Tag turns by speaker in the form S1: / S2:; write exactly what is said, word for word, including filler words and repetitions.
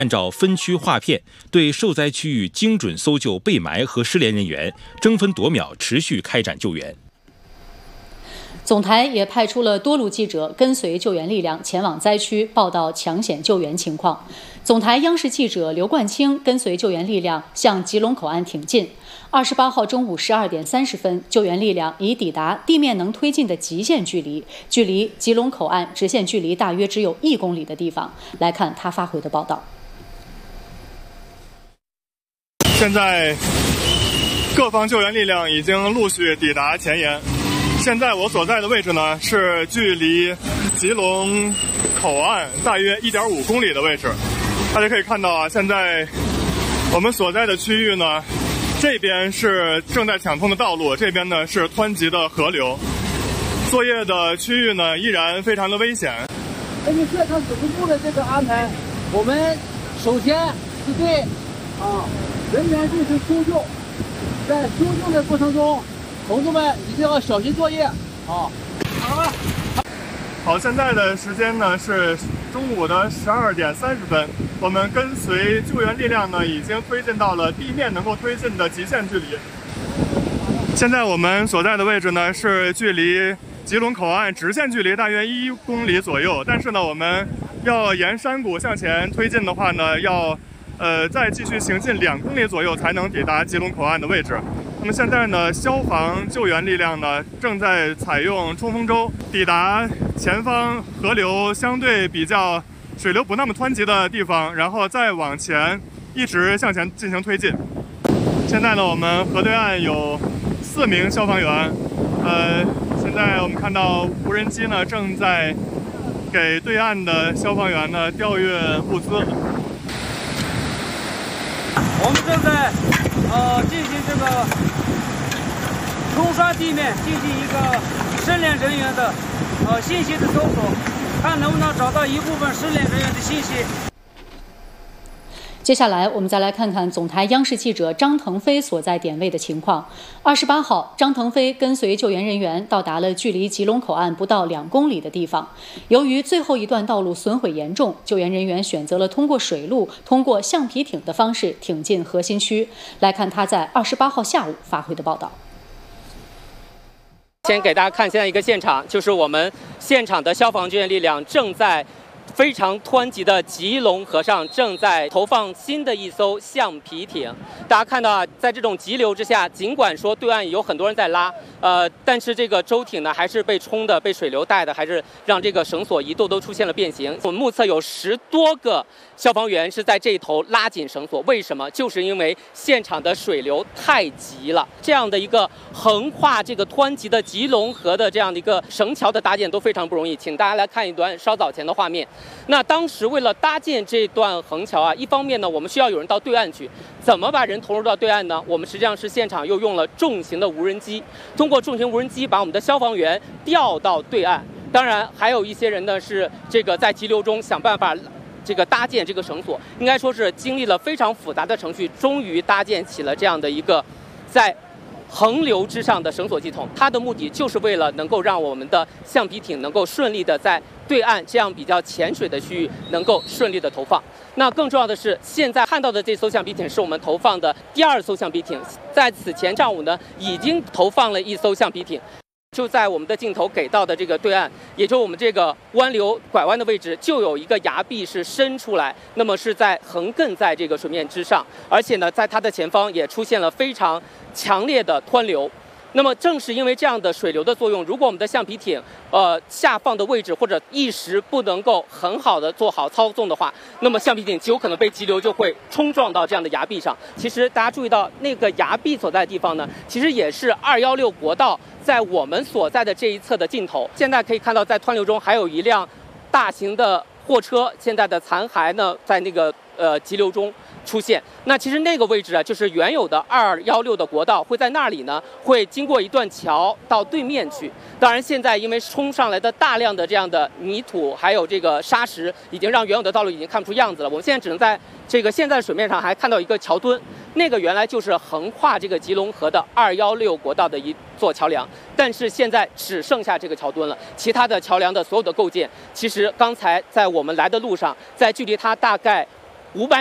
S1: 按照分区划片，对受灾区域精准搜救被埋和失联人员，争分夺秒持续开展救援。
S2: 总台也派出了多路记者跟随救援力量前往灾区报道抢险救援情况。总台央视记者刘冠清跟随救援力量向吉隆口岸挺进。二十八号中午十二点三十分，救援力量已抵达地面能推进的极限距离，距离吉隆口岸直线距离大约只有一公里的地方。来看他发回的报道。
S3: 现在各方救援力量已经陆续抵达前沿。现在我所在的位置呢，是距离吉隆口岸大约 一点五公里的位置。大家可以看到啊，现在我们所在的区域呢，这边是正在抢通的道路，这边呢是湍急的河流。作业的区域呢依然非常的危险。
S4: 根据现场指挥部的这个安排，我们首先是对啊人员进行搜救，在搜救的过程中，同志们一定要小心作业啊！好了。
S3: 好，现在的时间呢是中午的十二点三十分，我们跟随救援力量呢已经推进到了地面能够推进的极限距离。现在我们所在的位置呢是距离吉隆口岸直线距离大约一公里左右，但是呢我们要沿山谷向前推进的话呢，要呃再继续行进两公里左右才能抵达吉隆口岸的位置。那么现在呢，消防救援力量呢正在采用冲锋舟抵达前方河流相对比较水流不那么湍急的地方，然后再往前一直向前进行推进。现在呢，我们河对岸有四名消防员，呃，现在我们看到无人机呢正在给对岸的消防员呢调运物资。
S5: 我们正在呃进行这个冲刷地面，进行一个失联人员的呃信息的搜索，看能不能找到一部分失联人员的信息。
S2: 接下来，我们再来看看总台央视记者张腾飞所在点位的情况。二十八号，张腾飞跟随救援人员到达了距离吉隆口岸不到两公里的地方。由于最后一段道路损毁严重，救援人员选择了通过水路、通过橡皮艇的方式挺进核心区。来看他在二十八号下午发回的报道。
S6: 先给大家看现在一个现场，就是我们现场的消防救援力量正在非常湍急的吉隆河上正在投放新的一艘橡皮艇。大家看到啊，在这种急流之下，尽管说对岸有很多人在拉，呃，但是这个舟艇呢还是被冲的、被水流带的，还是让这个绳索一度都出现了变形。我们目测有十多个消防员是在这一头拉紧绳索，为什么？就是因为现场的水流太急了。这样的一个横跨这个湍急的吉隆河的这样的一个绳桥的搭建都非常不容易。请大家来看一段稍早前的画面。那当时为了搭建这段横桥啊，一方面呢，我们需要有人到对岸去，怎么把人投入到对岸呢？我们实际上是现场又用了重型的无人机，通过重型无人机把我们的消防员调到对岸。当然，还有一些人呢是这个在急流中想办法这个搭建这个绳索，应该说是经历了非常复杂的程序，终于搭建起了这样的一个在横流之上的绳索系统。它的目的就是为了能够让我们的橡皮艇能够顺利的在对岸这样比较浅水的区域能够顺利的投放。那更重要的是，现在看到的这艘橡皮艇是我们投放的第二艘橡皮艇，在此前上午呢已经投放了一艘橡皮艇。就在我们的镜头给到的这个对岸，也就是我们这个湾流拐弯的位置，就有一个崖壁是伸出来，那么是在横亘在这个水面之上，而且呢，在它的前方也出现了非常强烈的湍流。那么正是因为这样的水流的作用，如果我们的橡皮艇呃下放的位置或者一时不能够很好的做好操纵的话，那么橡皮艇极有可能被急流就会冲撞到这样的崖壁上。其实大家注意到那个崖壁所在的地方呢，其实也是二一六国道在我们所在的这一侧的尽头。现在可以看到，在湍流中还有一辆大型的货车，现在的残骸呢在那个呃急流中出现。那其实那个位置啊，就是原有的二一六的国道，会在那里呢，会经过一段桥到对面去。当然，现在因为冲上来的大量的这样的泥土，还有这个沙石，已经让原有的道路已经看不出样子了。我们现在只能在这个现在的水面上还看到一个桥墩，那个原来就是横跨这个吉隆河的二一六国道的一座桥梁，但是现在只剩下这个桥墩了，其他的桥梁的所有的构件，其实刚才在我们来的路上，在距离它大概五百。